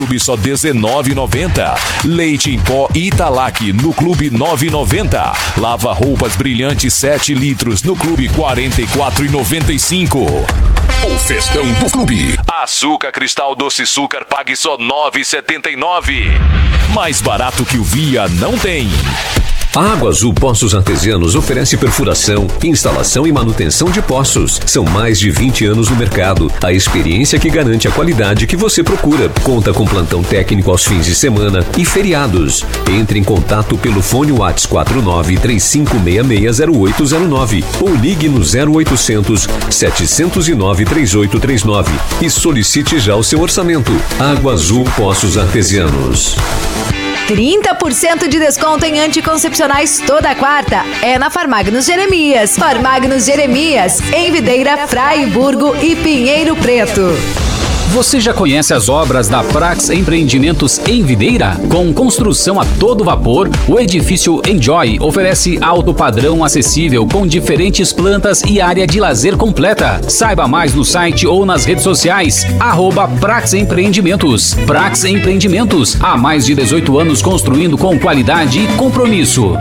Clube só R$19,90. Leite em pó Italac no Clube R$9,90. Lava roupas brilhante 7 litros no Clube R$44,95. O festão do Clube. Açúcar Cristal Doce Açúcar pague só R$9,79. Mais barato que o Via não tem. A Água Azul Poços Artesianos oferece perfuração, instalação e manutenção de poços. São mais de 20 anos no mercado. A experiência que garante a qualidade que você procura. Conta com plantão técnico aos fins de semana e feriados. Entre em contato pelo fone WhatsApp 49-3566-0809 ou ligue no 0800 709 3839 e solicite já o seu orçamento. Água Azul Poços Artesianos. 30% de desconto em anticoncepcionais toda quarta. É na Farmagnos Jeremias. Farmagnos Jeremias, em Videira, Fraiburgo e Pinheiro Preto. Você já conhece as obras da Prax Empreendimentos em Videira? Com construção a todo vapor, o edifício Enjoy oferece alto padrão acessível com diferentes plantas e área de lazer completa. Saiba mais no site ou nas redes sociais, @Prax Empreendimentos. Prax Empreendimentos, há mais de 18 anos construindo com qualidade e compromisso.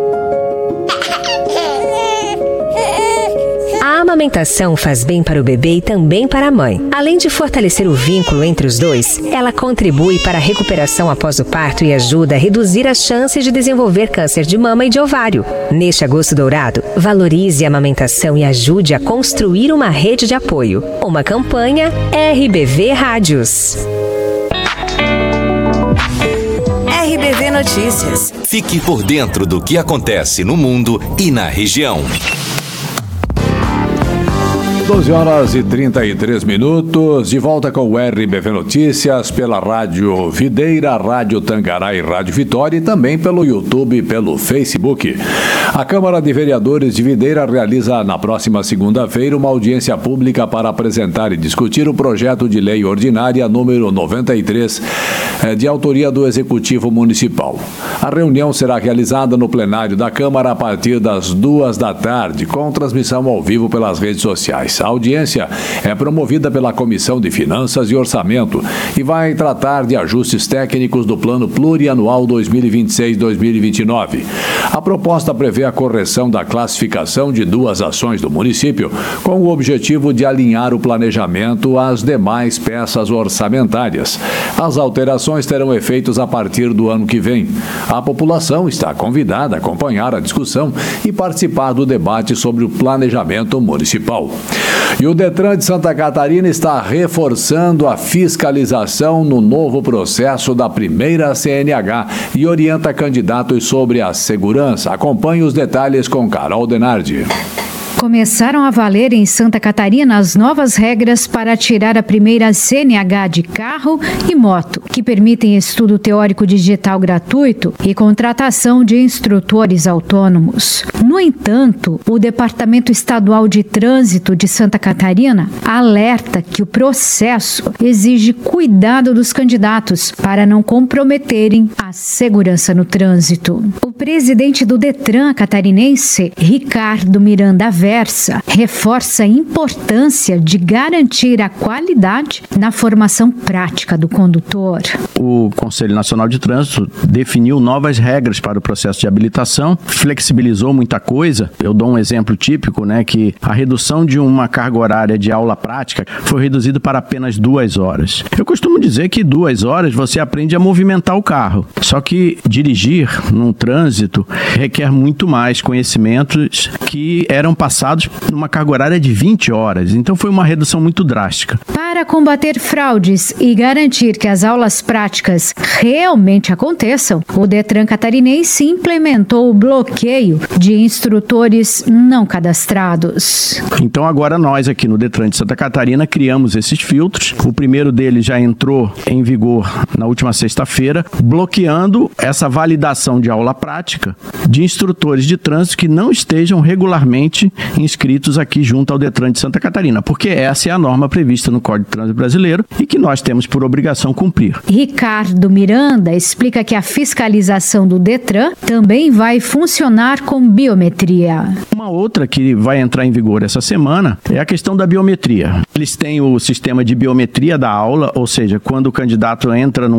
A amamentação faz bem para o bebê e também para a mãe. Além de fortalecer o vínculo entre os dois, ela contribui para a recuperação após o parto e ajuda a reduzir as chances de desenvolver câncer de mama e de ovário. Neste agosto dourado, valorize a amamentação e ajude a construir uma rede de apoio. Uma campanha RBV Rádios. RBV Notícias. Fique por dentro do que acontece no mundo e na região. 12h33, de volta com o RBV Notícias pela Rádio Videira, Rádio Tangará e Rádio Vitória e também pelo YouTube e pelo Facebook. A Câmara de Vereadores de Videira realiza na próxima segunda-feira uma audiência pública para apresentar e discutir o projeto de lei ordinária número 93, de autoria do Executivo Municipal. A reunião será realizada no plenário da Câmara a partir das 14h, com transmissão ao vivo pelas redes sociais. A audiência é promovida pela Comissão de Finanças e Orçamento e vai tratar de ajustes técnicos do Plano Plurianual 2026-2029. A proposta prevê a correção da classificação de 2 ações do município, com o objetivo de alinhar o planejamento às demais peças orçamentárias. As alterações terão efeitos a partir do ano que vem. A população está convidada a acompanhar a discussão e participar do debate sobre o planejamento municipal. E o Detran de Santa Catarina está reforçando a fiscalização no novo processo da primeira CNH e orienta candidatos sobre a segurança. Acompanhe os detalhes com Carol Denardi. Começaram a valer em Santa Catarina as novas regras para tirar a primeira CNH de carro e moto, que permitem estudo teórico digital gratuito e contratação de instrutores autônomos. No entanto, o Departamento Estadual de Trânsito de Santa Catarina alerta que o processo exige cuidado dos candidatos para não comprometerem a segurança no trânsito. O presidente do Detran catarinense, Ricardo Miranda reforça a importância de garantir a qualidade na formação prática do condutor. O Conselho Nacional de Trânsito definiu novas regras para o processo de habilitação, flexibilizou muita coisa. Eu dou um exemplo típico, que a redução de uma carga horária de aula prática foi reduzida para apenas 2 horas. Eu costumo dizer que 2 horas você aprende a movimentar o carro. Só que dirigir num trânsito requer muito mais conhecimentos que eram passados numa carga horária de 20 horas. Então foi uma redução muito drástica. Para combater fraudes e garantir que as aulas práticas realmente aconteçam, o Detran catarinense implementou o bloqueio de instrutores não cadastrados. Então agora nós aqui no Detran de Santa Catarina criamos esses filtros. O primeiro deles já entrou em vigor na última sexta-feira, bloqueando essa validação de aula prática de instrutores de trânsito que não estejam regularmente inscritos aqui junto ao Detran de Santa Catarina, porque essa é a norma prevista no Código de Trânsito Brasileiro e que nós temos por obrigação cumprir. Ricardo Miranda explica que a fiscalização do Detran também vai funcionar com biometria. Uma outra que vai entrar em vigor essa semana é a questão da biometria. Eles têm o sistema de biometria da aula, ou seja, quando o candidato entra num